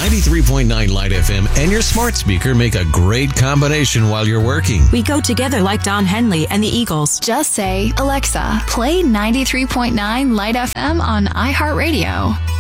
93.9 Light FM and your smart speaker make a great combination while you're working. We go together like Don Henley and the Eagles. Just say, Alexa, play 93.9 Light FM on iHeartRadio.